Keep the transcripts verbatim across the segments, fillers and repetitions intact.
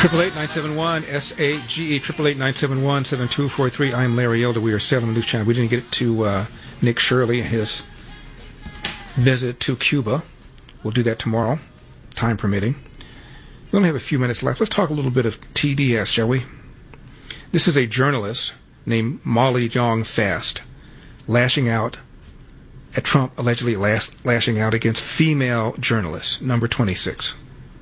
Triple eight nine seven one S A G E triple eight nine seven one seven two four three. I'm Larry Elder. We are seven News Channel. We didn't get to uh, Nick Shirley and his visit to Cuba. We'll do that tomorrow, time permitting. We only have a few minutes left. Let's talk a little bit of T D S, shall we? This is a journalist named Molly Jong Fast lashing out at Trump, allegedly lash, lashing out against female journalists. Number twenty-six.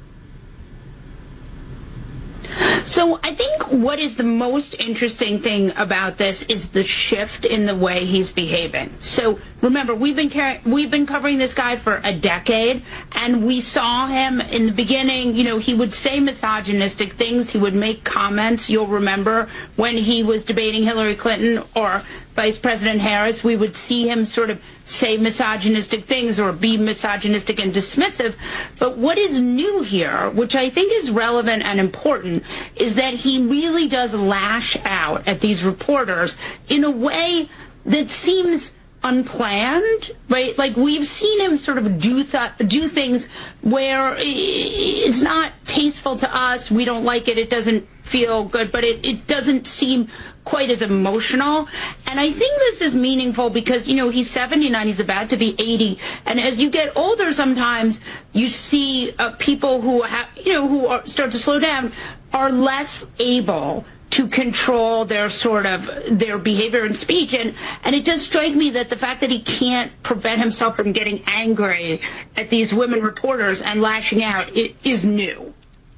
So I think what is the most interesting thing about this is the shift in the way he's behaving. So remember, we've been car- we've been covering this guy for a decade, and we saw him in the beginning. You know, he would say misogynistic things. He would make comments. You'll remember when he was debating Hillary Clinton or Vice President Harris, we would see him sort of say misogynistic things or be misogynistic and dismissive. But what is new here, which I think is relevant and important, is that he really does lash out at these reporters in a way that seems unplanned, right? Like, we've seen him sort of do th- do things where it's not tasteful to us. We don't like it. It doesn't feel good, but it, it doesn't seem quite as emotional. And I think this is meaningful because, you know, he's seventy-nine, he's about to be eighty. And as you get older, sometimes you see uh, people who have, you know, who are, start to slow down are less able to control their sort of their behavior and speech. And, and it does strike me that the fact that he can't prevent himself from getting angry at these women reporters and lashing out it is new.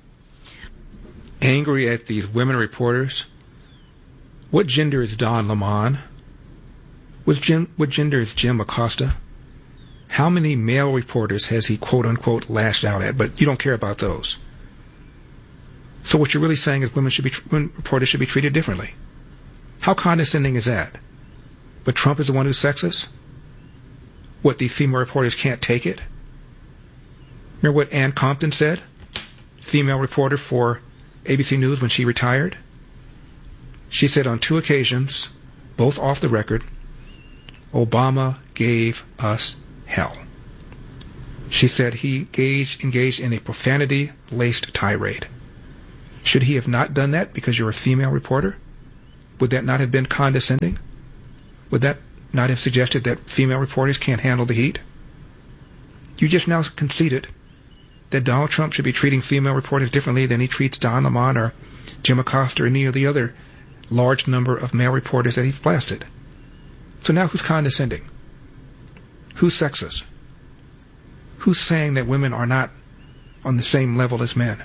Angry at these women reporters? What gender is Don Lemon? What, Jim, what gender is Jim Acosta? How many male reporters has he quote-unquote lashed out at? But you don't care about those. So what you're really saying is women should be women reporters should be treated differently. How condescending is that? But Trump is the one who's sexist? What, the female reporters can't take it? Remember what Ann Compton said? Female reporter for A B C News when she retired? She said on two occasions, both off the record, Obama gave us hell. She said he engaged, engaged in a profanity-laced tirade. Should he have not done that because you're a female reporter? Would that not have been condescending? Would that not have suggested that female reporters can't handle the heat? You just now conceded that Donald Trump should be treating female reporters differently than he treats Don Lemon or Jim Acosta or any of the other large number of male reporters that he's blasted. So now who's condescending? Who's sexist? Who's saying that women are not on the same level as men?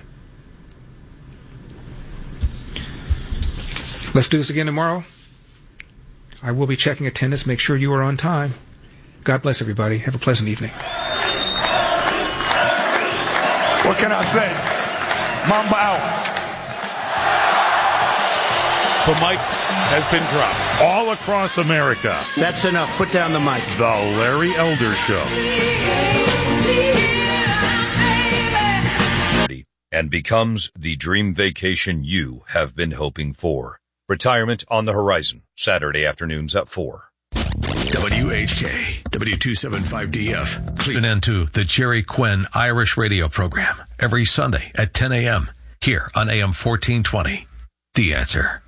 Let's do this again tomorrow. I will be checking attendance. Make sure you are on time. God bless everybody. Have a pleasant evening. What can I say? Mamba out. The mic has been dropped all across America. That's enough. Put down the mic. The Larry Elder Show. And becomes the dream vacation you have been hoping for. Retirement on the horizon, Saturday afternoons at four. W H K, W two seventy-five D F. Tune in to the Jerry Quinn Irish radio program every Sunday at ten a.m. here on A M fourteen twenty. The Answer.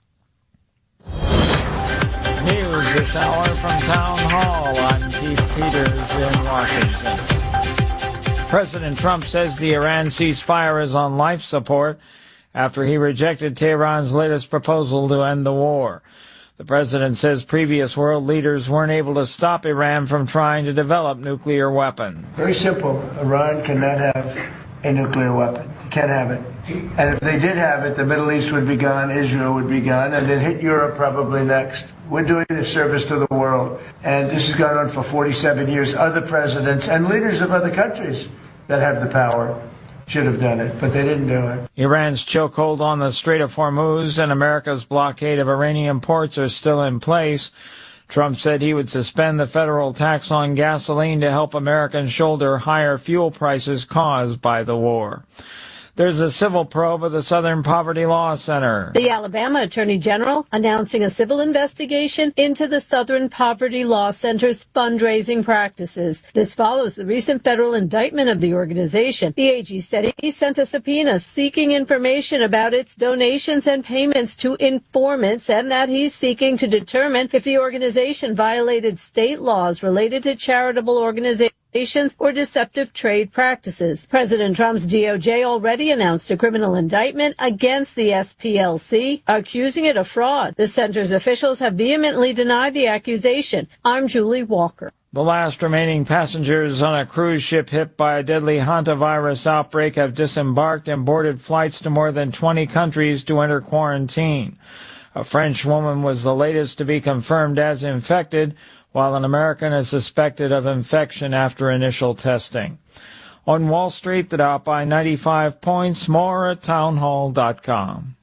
News this hour from Town Hall. I'm Keith Peters in Washington. President Trump says the Iran ceasefire is on life support after he rejected Tehran's latest proposal to end the war. The president says previous world leaders weren't able to stop Iran from trying to develop nuclear weapons. Very simple. Iran cannot have a nuclear weapon. Can't have it. And if they did have it, the Middle East would be gone, Israel would be gone, and then hit Europe probably next. We're doing a service to the world. And this has gone on for forty-seven years. Other presidents and leaders of other countries that have the power should have done it, but they didn't do it. Iran's chokehold on the Strait of Hormuz and America's blockade of Iranian ports are still in place. Trump said he would suspend the federal tax on gasoline to help Americans shoulder higher fuel prices caused by the war. There's a civil probe of the Southern Poverty Law Center. The Alabama Attorney General announcing a civil investigation into the Southern Poverty Law Center's fundraising practices. This follows the recent federal indictment of the organization. The A G said he sent a subpoena seeking information about its donations and payments to informants, and that he's seeking to determine if the organization violated state laws related to charitable organizations or deceptive trade practices. President Trump's D O J already announced a criminal indictment against the S P L C, accusing it of fraud. The center's officials have vehemently denied the accusation. I'm Julie Walker. The last remaining passengers on a cruise ship hit by a deadly hantavirus outbreak have disembarked and boarded flights to more than twenty countries to enter quarantine. A French woman was the latest to be confirmed as infected, while an American is suspected of infection after initial testing. On Wall Street, the Dow by ninety-five points, more at townhall dot com.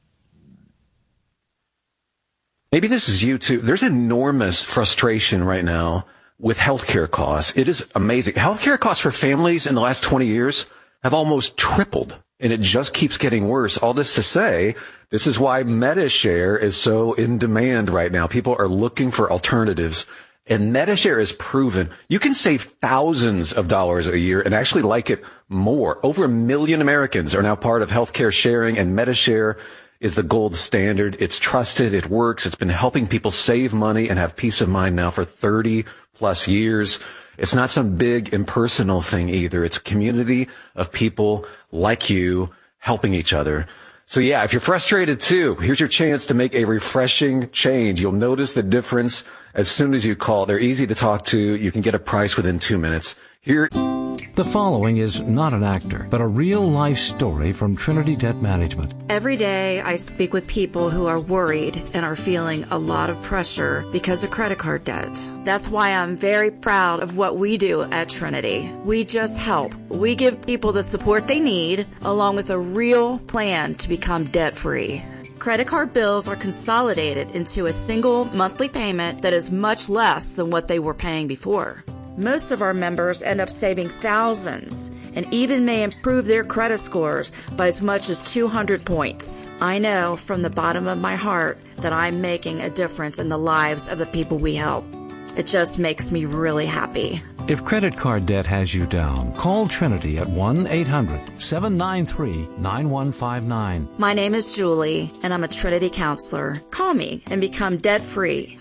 Maybe this is you too. There's enormous frustration right now with healthcare costs. It is amazing. Healthcare costs for families in the last twenty years have almost tripled, and it just keeps getting worse. All this to say, this is why MediShare is so in demand right now. People are looking for alternatives. And MediShare is proven you can save thousands of dollars a year and actually like it more. Over a million Americans are now part of healthcare sharing, and MediShare is the gold standard. It's trusted. It works. It's been helping people save money and have peace of mind now for thirty plus years. It's not some big impersonal thing either. It's a community of people like you helping each other. So yeah, if you're frustrated too, here's your chance to make a refreshing change. You'll notice the difference as soon as you call. They're easy to talk to. You can get a price within two minutes. Here. The following is not an actor, but a real-life story from Trinity Debt Management. Every day I speak with people who are worried and are feeling a lot of pressure because of credit card debt. That's why I'm very proud of what we do at Trinity. We just help. We give people the support they need, along with a real plan to become debt-free. Credit card bills are consolidated into a single monthly payment that is much less than what they were paying before. Most of our members end up saving thousands and even may improve their credit scores by as much as two hundred points. I know from the bottom of my heart that I'm making a difference in the lives of the people we help. It just makes me really happy. If credit card debt has you down, call Trinity at one eight hundred seven nine three nine one five nine. My name is Julie, and I'm a Trinity counselor. Call me and become debt-free.